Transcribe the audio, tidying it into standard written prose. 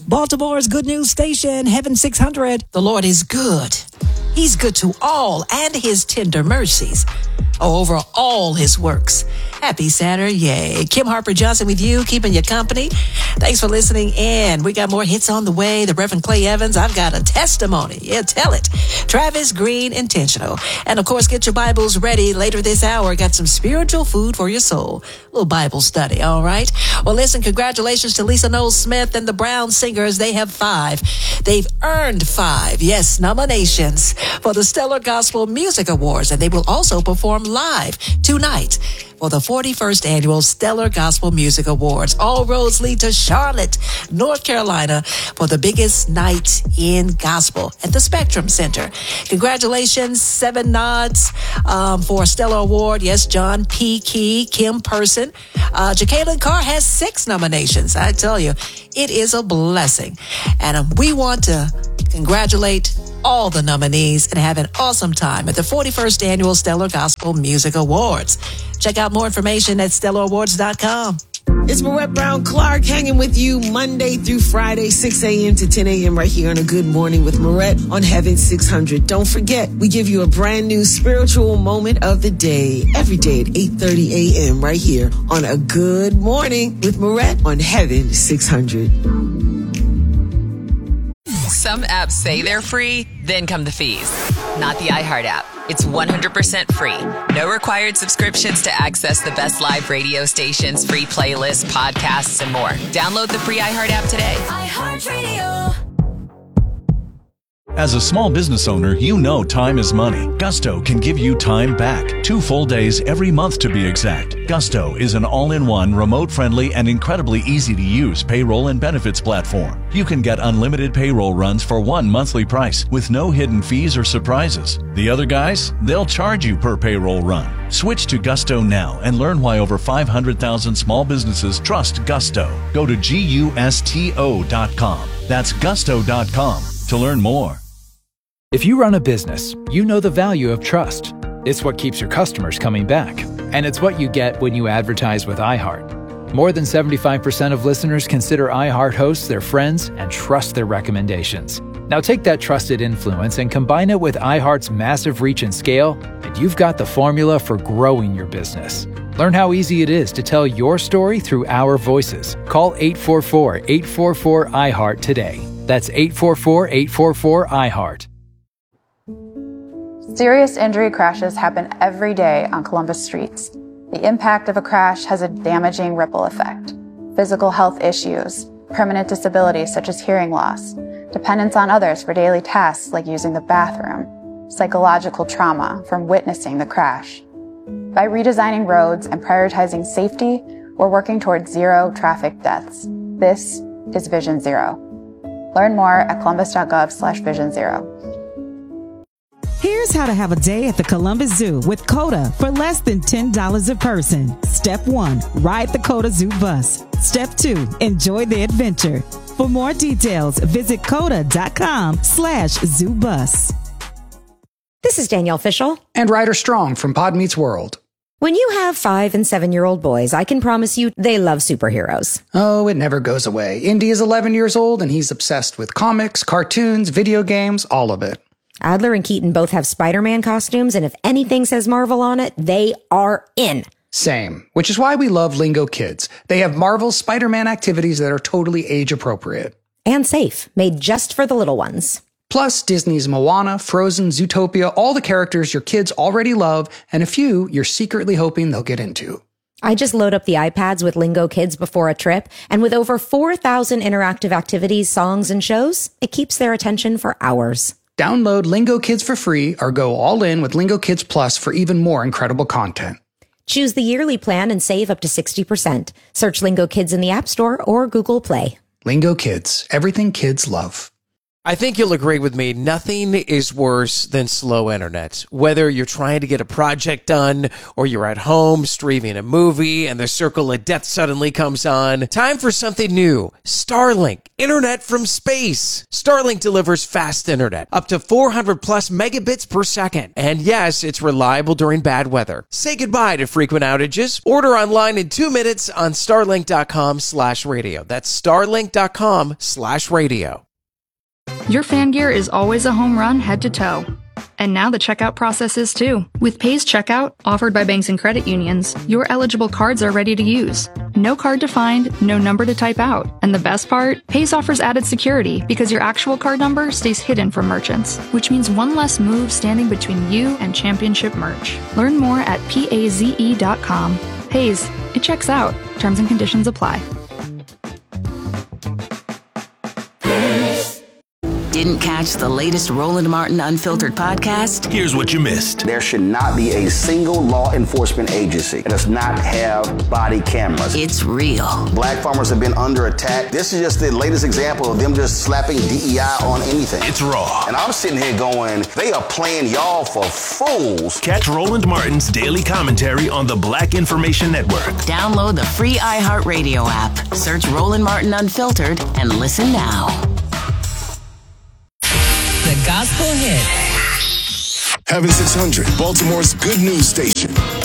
Baltimore's good news station, Heaven 600. The Lord is good. He's good to all, and his tender mercies are over all his works. Happy Saturday. Yay. Kim Harper Johnson with you, keeping you company. Thanks for listening in. We got more hits on the way. The Reverend Clay Evans, I've got a testimony. Yeah, tell it. Travis Green, Intentional. And of course, get your Bibles ready. Later this hour, got some spiritual food for your soul. A little Bible study, all right? Well, listen, congratulations to Lisa Knowles Smith and the Brown Singers. They have 5. They've earned 5, yes, nominations for the Stellar Gospel Music Awards. And they will also perform live tonight for the 41st Annual Stellar Gospel Music Awards. All roads lead to Charlotte, North Carolina for the biggest night in gospel at the Spectrum Center. Congratulations, 7 nods for a Stellar Award. Yes, John P. Key, Kim Person. Jacqueline Carr has 6 nominations. I tell you, it is a blessing. And we want to congratulate all the nominees and have an awesome time at the 41st Annual Stellar Gospel Music Awards. Check out more information at stellarawards.com. It's Marette Brown Clark hanging with you Monday through Friday, 6 a.m. to 10 a.m. right here on A Good Morning with Marette on Heaven 600. Don't forget, we give you a brand new spiritual moment of the day every day at 8:30 a.m. right here on A Good Morning with Marette on Heaven 600. Some apps say they're free, then come the fees. Not the iHeart app. It's 100% free. No required subscriptions to access the best live radio stations, free playlists, podcasts, and more. Download the free iHeart app today. iHeartRadio. As a small business owner, you know time is money. Gusto can give you time back. 2 full days every month to be exact. Gusto is an all-in-one, remote-friendly, and incredibly easy-to-use payroll and benefits platform. You can get unlimited payroll runs for one monthly price with no hidden fees or surprises. The other guys, they'll charge you per payroll run. Switch to Gusto now and learn why over 500,000 small businesses trust Gusto. Go to GUSTO.com. That's Gusto.com to learn more. If you run a business, you know the value of trust. It's what keeps your customers coming back. And it's what you get when you advertise with iHeart. More than 75% of listeners consider iHeart hosts their friends and trust their recommendations. Now take that trusted influence and combine it with iHeart's massive reach and scale, and you've got the formula for growing your business. Learn how easy it is to tell your story through our voices. Call 844-844-iHeart today. That's 844-844-iHeart. Serious injury crashes happen every day on Columbus streets. The impact of a crash has a damaging ripple effect. Physical health issues, permanent disabilities such as hearing loss, dependence on others for daily tasks like using the bathroom, psychological trauma from witnessing the crash. By redesigning roads and prioritizing safety, we're working towards 0 traffic deaths. This is Vision Zero. Learn more at columbus.gov/Vision Zero. Here's how to have a day at the Columbus Zoo with COTA for less than $10 a person. Step 1, ride the COTA Zoo bus. Step 2, enjoy the adventure. For more details, visit COTA.com/ZooBus. This is Danielle Fishel. And Ryder Strong from Pod Meets World. When you have 5- and 7-year-old boys, I can promise you they love superheroes. Oh, it never goes away. Indy is 11 years old and he's obsessed with comics, cartoons, video games, all of it. Adler and Keaton both have Spider-Man costumes, and if anything says Marvel on it, they are in. Same, which is why we love Lingo Kids. They have Marvel's Spider-Man activities that are totally age-appropriate. And safe, made just for the little ones. Plus, Disney's Moana, Frozen, Zootopia, all the characters your kids already love, and a few you're secretly hoping they'll get into. I just load up the iPads with Lingo Kids before a trip, and with over 4,000 interactive activities, songs, and shows, it keeps their attention for hours. Download Lingo Kids for free or go all in with Lingo Kids Plus for even more incredible content. Choose the yearly plan and save up to 60%. Search Lingo Kids in the App Store or Google Play. Lingo Kids, everything kids love. I think you'll agree with me. Nothing is worse than slow internet. Whether you're trying to get a project done or you're at home streaming a movie and the circle of death suddenly comes on. Time for something new. Starlink. Internet from space. Starlink delivers fast internet. Up to 400 plus megabits per second. And yes, it's reliable during bad weather. Say goodbye to frequent outages. Order online in 2 minutes on starlink.com/radio. That's starlink.com/radio. Your fan gear is always a home run head to toe. And now the checkout process is too. With Pays Checkout, offered by banks and credit unions, your eligible cards are ready to use. No card to find, no number to type out. And the best part? Pays offers added security because your actual card number stays hidden from merchants, which means one less move standing between you and championship merch. Learn more at PAZE.com. Pays, it checks out. Terms and conditions apply. Didn't catch the latest Roland Martin Unfiltered podcast? Here's what you missed. There should not be a single law enforcement agency that does not have body cameras. It's real. Black farmers have been under attack. This is just the latest example of them just slapping DEI on anything. It's raw. And I'm sitting here going, they are playing y'all for fools. Catch Roland Martin's daily commentary on the Black Information Network. Download the free iHeartRadio app. Search Roland Martin Unfiltered and listen now. The Gospel Hit. Heaven 600, Baltimore's good news station.